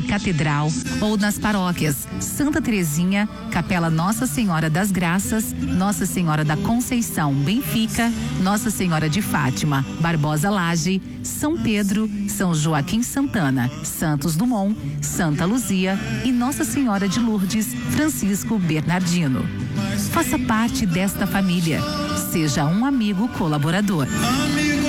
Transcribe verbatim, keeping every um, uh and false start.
Catedral ou nas paróquias Santa Terezinha, Capela Nossa Senhora das Graças, Nossa Senhora da Conceição, Benfica, Nossa Senhora de Fátima, Barbosa Laje, São Pedro, São Joaquim Santana, Santos Dumont, Santa Luzia e Nossa Senhora de Lourdes, Francisco Bernardino. Faça parte desta família. Seja um amigo colaborador.